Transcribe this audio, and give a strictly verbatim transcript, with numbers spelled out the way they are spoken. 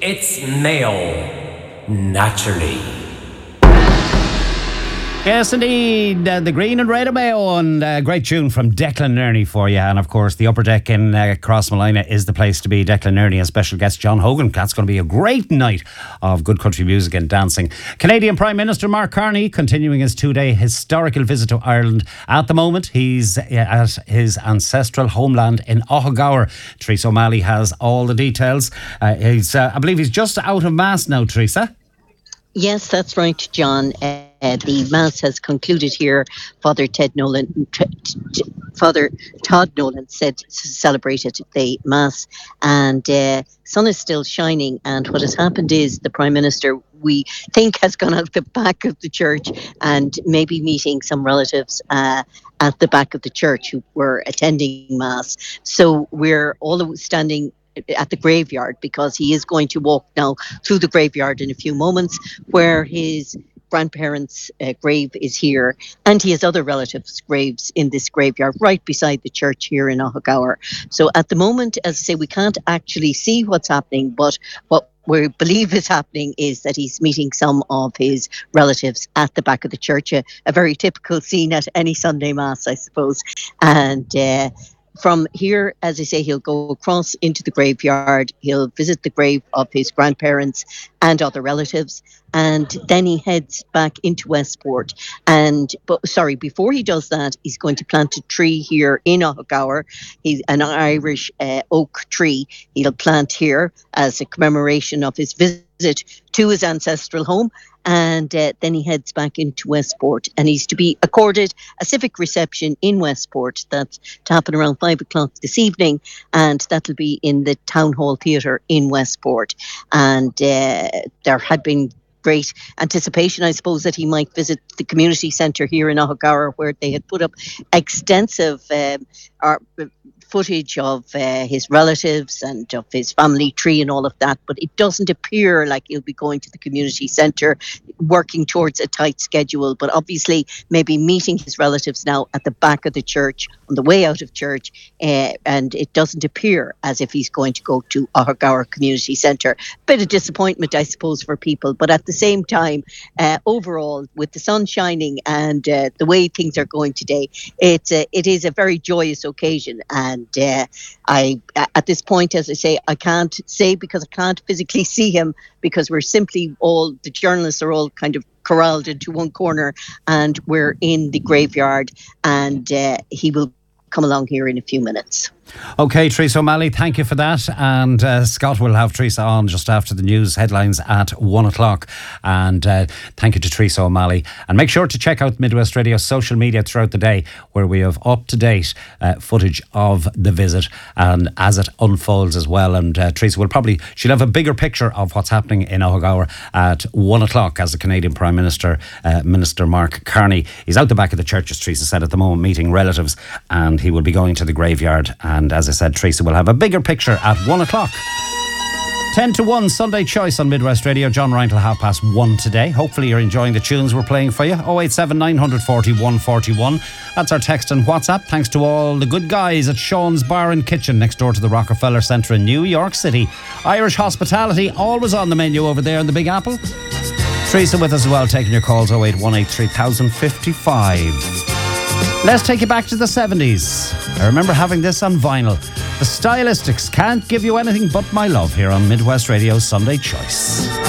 It's Mayo. Naturally. Yes, indeed. Uh, the Green and Red of Mayo, and a uh, great tune from Declan Nerney for you. And of course, the Upper Deck in uh, Crossmolina is the place to be. Declan Nerney and special guest John Hogan. That's going to be a great night of good country music and dancing. Canadian Prime Minister Mark Carney continuing his two-day historical visit to Ireland. At the moment, he's uh, at his ancestral homeland in Ohagower. Teresa O'Malley has all the details. Uh, he's, uh, I believe he's just out of Mass now, Teresa. Yes, that's right, John. Uh, the Mass has concluded here. Father Ted Nolan, t- t- Father Todd Nolan said celebrated the Mass, and uh, sun is still shining. And what has happened is the Prime Minister, we think, has gone out the back of the church and maybe meeting some relatives uh, at the back of the church who were attending Mass. So we're all standing at the graveyard, because he is going to walk now through the graveyard in a few moments, where his grandparents' uh, grave is here, and he has other relatives' graves in this graveyard right beside the church here in Ohagower. So at the moment, as I say, we can't actually see what's happening, but what we believe is happening is that he's meeting some of his relatives at the back of the church, a, a very typical scene at any Sunday Mass, I suppose. And uh, From here, as I say, he'll go across into the graveyard. He'll visit the grave of his grandparents and other relatives, and then he heads back into Westport. And but sorry, before he does that, he's going to plant a tree here in Ohagower. He's an Irish uh, oak tree. He'll plant here as a commemoration of his visit to his ancestral home. And uh, then he heads back into Westport, and he's to be accorded a civic reception in Westport. That's to happen around five o'clock this evening, and that'll be in the Town Hall Theatre in Westport. And uh, there had been great anticipation, I suppose, that he might visit the community centre here in Ohagower, where they had put up extensive um, art, footage of uh, his relatives and of his family tree and all of that, but it doesn't appear like he'll be going to the community centre, working towards a tight schedule, but obviously maybe meeting his relatives now at the back of the church on the way out of church, uh, and it doesn't appear as if he's going to go to Ohagower Community Centre. Bit of disappointment, I suppose, for people, but at the same time, uh, overall, with the sun shining and uh, the way things are going today, it's a, it is a very joyous occasion. And And uh, I, at this point, as I say, I can't say because I can't physically see him, because we're simply all, the journalists are all kind of corralled into one corner, and we're in the graveyard, and uh, he will come along here in a few minutes. OK, Teresa O'Malley, thank you for that. And uh, Scott will have Teresa on just after the news headlines at one o'clock. And uh, thank you to Teresa O'Malley. And make sure to check out Midwest Radio social media throughout the day, where we have up-to-date uh, footage of the visit and as it unfolds as well. And uh, Teresa will probably, she'll have a bigger picture of what's happening in Ohagower at one o'clock as the Canadian Prime Minister, uh, Minister Mark Carney, is out the back of the church, as Teresa said, at the moment, meeting relatives, and he will be going to the graveyard. And as I said, Teresa will have a bigger picture at one o'clock. ten to one, Sunday Choice on Midwest Radio. John Ryan till half past one today. Hopefully you're enjoying the tunes we're playing for you. oh eight seven nine four oh one four one. That's our text and WhatsApp. Thanks to all the good guys at Sean's Bar and Kitchen next door to the Rockefeller Centre in New York City. Irish hospitality always on the menu over there in the Big Apple. Teresa with us as well, taking your calls. oh eight one eight three thousand fifty-five. Let's take it back to the seventies. I remember having this on vinyl. The Stylistics, Can't Give You Anything But My Love, here on Midwest Radio Sunday Choice.